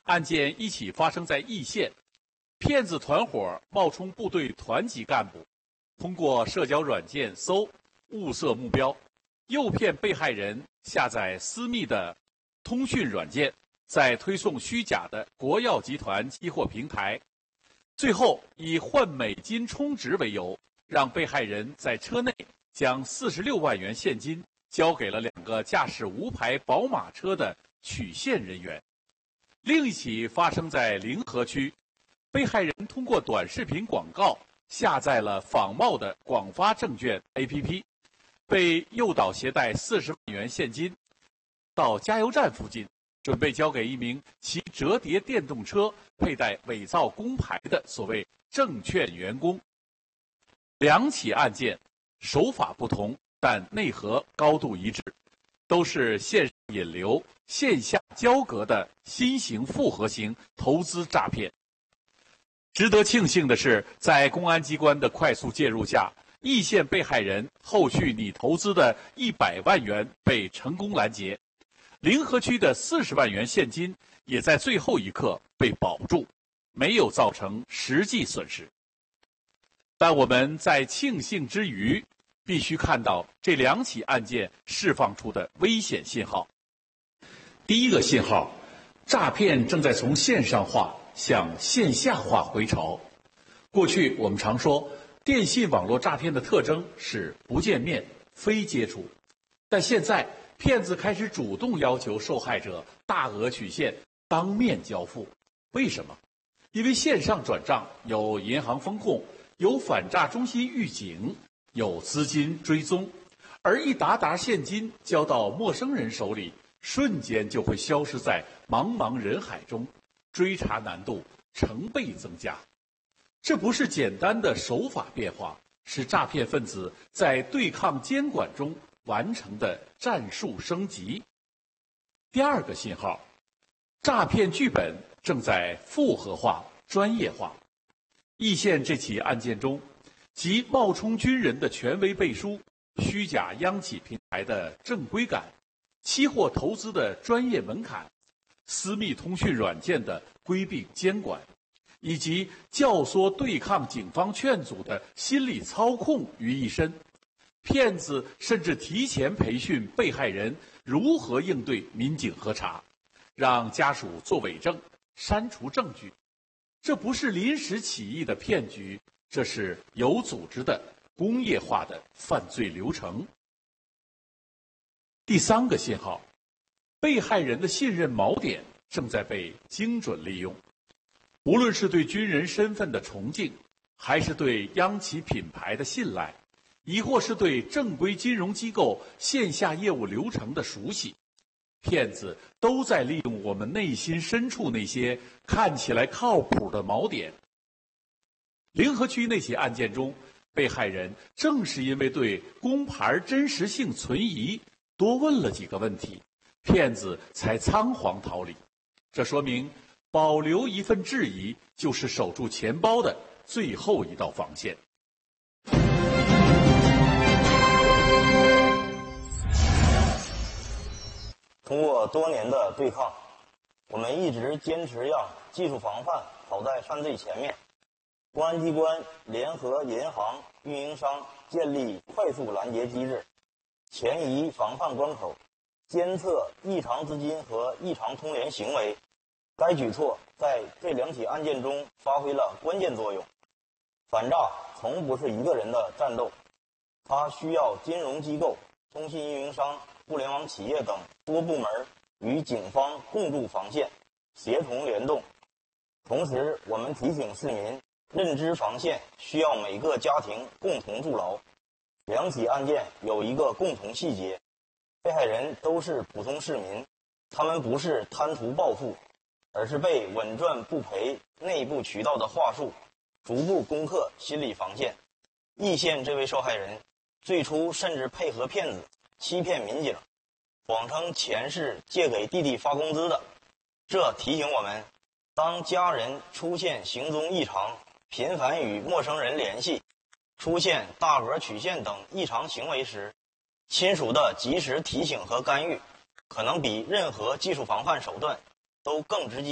案件一起发生在易县，骗子团伙冒充部队团级干部，通过社交软件搜物色目标，诱骗被害人下载私密的通讯软件，再推送虚假的国药集团期货平台，最后以换美金充值为由，让被害人在车内将46万元现金交给了2个驾驶无牌宝马车的取现人员。另一起发生在临河区，被害人通过短视频广告下载了仿冒的广发证券 APP， 被诱导携带40万元现金到加油站附近，准备交给一名骑折叠电动车佩戴伪造工牌的所谓证券员工。2起案件手法不同，但内核高度一致，都是线上引流、线下交割的新型复合型投资诈骗。值得庆幸的是，在公安机关的快速介入下，易县被害人后续拟投资的100万元被成功拦截，临河区的40万元现金也在最后一刻被保住，没有造成实际损失。但我们在庆幸之余，必须看到这2起案件释放出的危险信号。第一个信号，诈骗正在从线上化向线下化回潮。过去我们常说，电信网络诈骗的特征是不见面、非接触，但现在骗子开始主动要求受害者大额取现当面交付。为什么？因为线上转账有银行风控，有反诈中心预警，有资金追踪，而一沓沓现金交到陌生人手里，瞬间就会消失在茫茫人海中，追查难度成倍增加。这不是简单的手法变化，是诈骗分子在对抗监管中完成的战术升级。第2个信号，诈骗剧本正在复合化、专业化。易县这起案件中，即冒充军人的权威背书、虚假央企平台的正规感、期货投资的专业门槛、私密通讯软件的规避监管，以及教唆对抗警方劝阻的心理操控于一身。骗子甚至提前培训被害人如何应对民警核查，让家属做伪证、删除证据。这不是临时起意的骗局，这是有组织的工业化的犯罪流程。第3个信号，被害人的信任锚点正在被精准利用。无论是对军人身份的崇敬，还是对央企品牌的信赖，亦或是对正规金融机构线下业务流程的熟悉，骗子都在利用我们内心深处那些看起来靠谱的锚点。临河区那起案件中，被害人正是因为对工牌真实性存疑，多问了几个问题，骗子才仓皇逃离。这说明保留一份质疑，就是守住钱包的最后一道防线。 通过多年的对抗，我们一直坚持让技术防范跑在犯罪前面。公安机关联合银行、运营商建立快速拦截机制，前移防范关口，监测异常资金和异常通联行为。该举措在这2起案件中发挥了关键作用。反诈从不是一个人的战斗，它需要金融机构、通信运营商、互联网企业等多部门与警方共筑防线，协同联动。同时，我们提醒市民，认知防线需要每个家庭共同筑牢。2起案件有一个共同细节，被害人都是普通市民，他们不是贪图暴富，而是被稳赚不赔内部渠道的话术逐步攻克心理防线。易县这位受害人最初甚至配合骗子欺骗民警，谎称钱是借给弟弟发工资的。这提醒我们，当家人出现行踪异常，频繁与陌生人联系，出现大额取现等异常行为时，亲属的及时提醒和干预，可能比任何技术防范手段都更直接。